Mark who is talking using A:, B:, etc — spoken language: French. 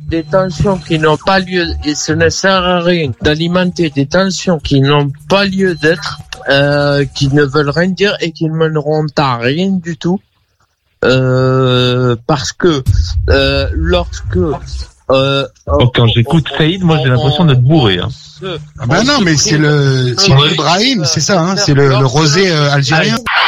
A: des tensions qui n'ont pas lieu, et ce ne sert à rien d'alimenter des tensions qui n'ont pas lieu d'être, qui ne veulent rien dire et qui ne mèneront à rien du tout, parce que lorsque
B: quand j'écoute Saïd, moi j'ai l'impression d'être bourré.
C: Ah bah non, mais c'est le Ibrahim, c'est ça, hein, c'est le rosé algérien.